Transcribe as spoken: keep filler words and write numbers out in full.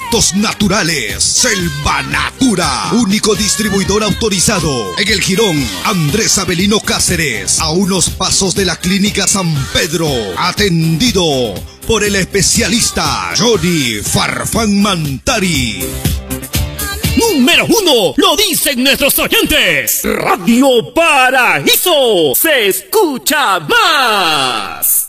productos naturales. Selva Natura, único distribuidor autorizado en el Jirón Andrés Avelino Cáceres, a unos pasos de la Clínica San Pedro. Atendido por el especialista Johnny Farfán Mantari. Número uno, lo dicen nuestros oyentes. Radio Paraíso se escucha más.